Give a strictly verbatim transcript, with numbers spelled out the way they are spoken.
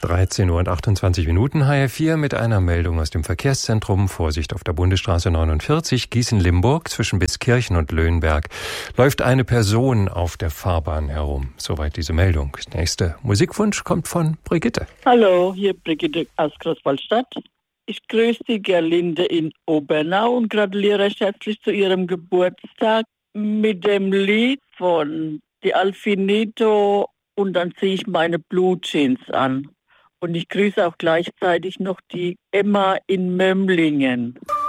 dreizehn Uhr und achtundzwanzig Minuten, H R vier mit einer Meldung aus dem Verkehrszentrum. Vorsicht auf der Bundesstraße neunundvierzig, Gießen-Limburg, zwischen Biskirchen und Löhnberg, läuft eine Person auf der Fahrbahn herum. Soweit diese Meldung. Nächster Musikwunsch kommt von Brigitte. Hallo, hier Brigitte aus Großwallstadt. Ich grüße die Gerlinde in Obernau und gratuliere recht herzlich zu ihrem Geburtstag mit dem Lied von Die Alfinito und dann ziehe ich meine Blue Jeans an. Und ich grüße auch gleichzeitig noch die Emma in Mömlingen.